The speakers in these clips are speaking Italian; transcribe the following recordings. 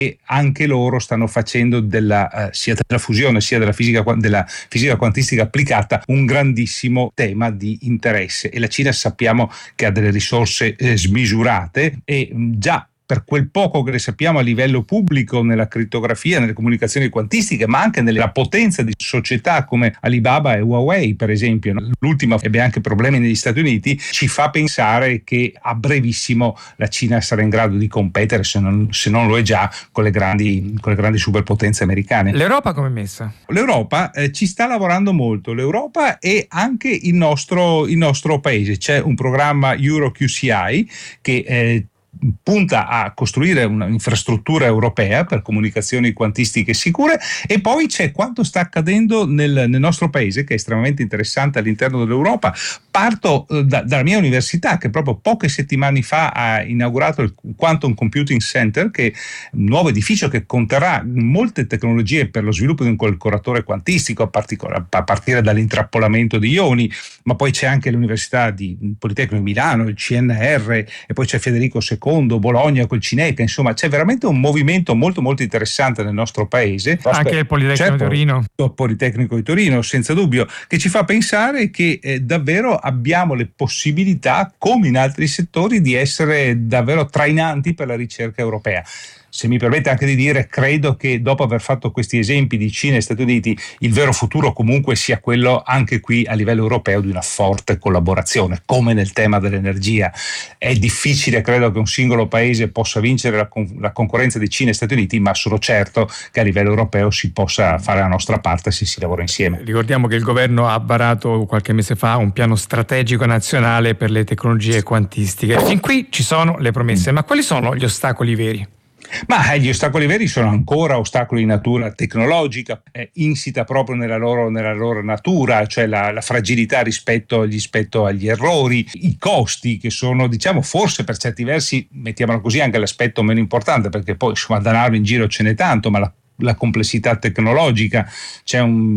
e anche loro stanno facendo sia della fusione sia della fisica quantistica applicata un grandissimo tema di interesse, e la Cina sappiamo che ha delle risorse smisurate e già per quel poco che ne sappiamo a livello pubblico nella crittografia, nelle comunicazioni quantistiche, ma anche nella potenza di società come Alibaba e Huawei, per esempio. L'ultima ebbe anche problemi negli Stati Uniti, ci fa pensare che a brevissimo la Cina sarà in grado di competere, se non lo è già, con le grandi superpotenze americane. L'Europa come è messa? L'Europa ci sta lavorando molto, l'Europa e anche il nostro paese. C'è un programma EuroQCI che punta a costruire un'infrastruttura europea per comunicazioni quantistiche sicure, e poi c'è quanto sta accadendo nel nostro paese, che è estremamente interessante all'interno dell'Europa. Parto dalla mia università, che proprio poche settimane fa ha inaugurato il Quantum Computing Center, che è un nuovo edificio che conterrà molte tecnologie per lo sviluppo di un calcolatore quantistico, a partire dall'intrappolamento di ioni, ma poi c'è anche l'Università di Politecnico di Milano, il CNR, e poi c'è Federico II, Bologna col Cineca. Insomma, c'è veramente un movimento molto molto interessante nel nostro paese. Anche il Politecnico di Torino. Il Politecnico di Torino, senza dubbio, che ci fa pensare che davvero abbiamo le possibilità, come in altri settori, di essere davvero trainanti per la ricerca europea. Se mi permette anche di dire, credo che dopo aver fatto questi esempi di Cina e Stati Uniti, il vero futuro comunque sia quello anche qui a livello europeo di una forte collaborazione, come nel tema dell'energia. È difficile, credo, che un singolo paese possa vincere la concorrenza di Cina e Stati Uniti, ma sono certo che a livello europeo si possa fare la nostra parte se si lavora insieme. Ricordiamo che il governo ha varato qualche mese fa un piano strategico nazionale per le tecnologie quantistiche. Fin qui ci sono le promesse, ma quali sono gli ostacoli veri? Ma gli ostacoli veri sono ancora ostacoli di natura tecnologica, insita proprio nella loro natura, cioè la fragilità rispetto agli errori, i costi, che sono, diciamo, forse per certi versi, mettiamolo così, anche l'aspetto meno importante, perché poi insomma danaro in giro ce n'è tanto, ma la complessità tecnologica, c'è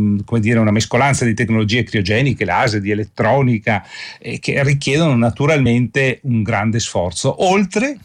una mescolanza di tecnologie criogeniche, laser, di elettronica, che richiedono naturalmente un grande sforzo, oltre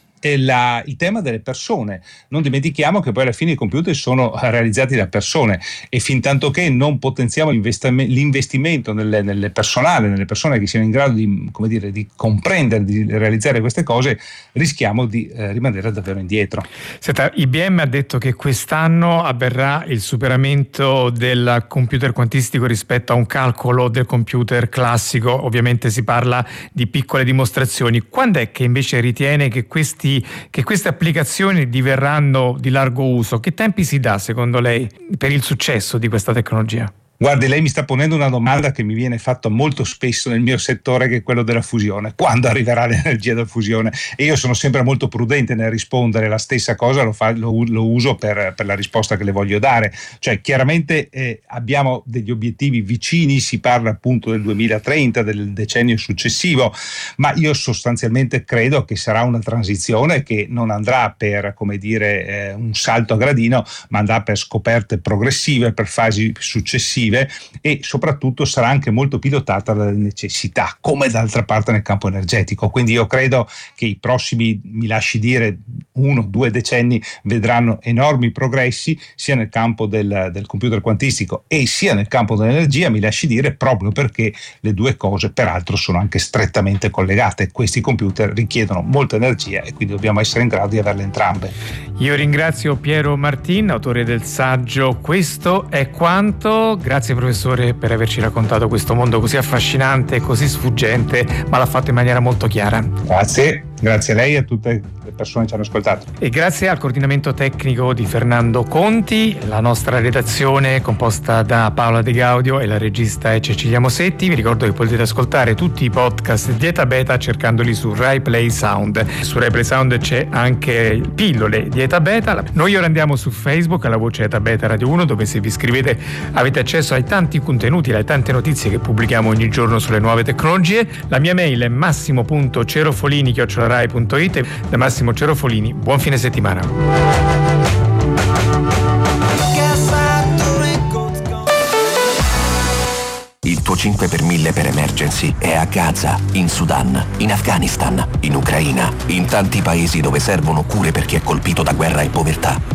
il tema delle persone. Non dimentichiamo che poi alla fine i computer sono realizzati da persone, e fin tanto che non potenziamo l'investimento nelle persone che siano in grado di comprendere, di realizzare queste cose, rischiamo di rimanere davvero indietro. Senta, IBM ha detto che quest'anno avverrà il superamento del computer quantistico rispetto a un calcolo del computer classico. Ovviamente si parla di piccole dimostrazioni. Quando è che invece ritiene che queste applicazioni diverranno di largo uso? Che tempi si dà, secondo lei, per il successo di questa tecnologia? Guardi, lei mi sta ponendo una domanda che mi viene fatta molto spesso nel mio settore, che è quello della fusione. Quando arriverà l'energia da fusione? E io sono sempre molto prudente nel rispondere. La stessa cosa lo uso per la risposta che le voglio dare. Cioè, chiaramente abbiamo degli obiettivi vicini, si parla appunto del 2030, del decennio successivo, ma io sostanzialmente credo che sarà una transizione che non andrà per, un salto a gradino, ma andrà per scoperte progressive, per fasi successive, e soprattutto sarà anche molto pilotata dalle necessità, come d'altra parte nel campo energetico. Quindi io credo che i prossimi, mi lasci dire, 1-2 decenni vedranno enormi progressi sia nel campo del computer quantistico e sia nel campo dell'energia, mi lasci dire, proprio perché le due cose peraltro sono anche strettamente collegate. Questi computer richiedono molta energia e quindi dobbiamo essere in grado di averle entrambe. Io ringrazio Piero Martin, autore del saggio Questo è quanto. Grazie professore per averci raccontato questo mondo così affascinante e così sfuggente, ma l'ha fatto in maniera molto chiara. Grazie a lei e a tutte le persone che ci hanno ascoltato. E grazie al coordinamento tecnico di Fernando Conti, la nostra redazione è composta da Paola De Gaudio e la regista è Cecilia Mosetti. Vi ricordo che potete ascoltare tutti i podcast di Eta Beta cercandoli su Rai Play Sound. Su Rai Play Sound c'è anche Pillole di Eta Beta. Noi ora andiamo su Facebook alla voce Eta Beta Radio 1, dove se vi iscrivete avete accesso ai tanti contenuti, alle tante notizie che pubblichiamo ogni giorno sulle nuove tecnologie. La mia mail è massimo.cerofolini@rai.it. Da Massimo Cerofolini, buon fine settimana. Il tuo 5 per 1000 per Emergency è a Gaza, in Sudan, in Afghanistan, in Ucraina, in tanti paesi dove servono cure per chi è colpito da guerra e povertà.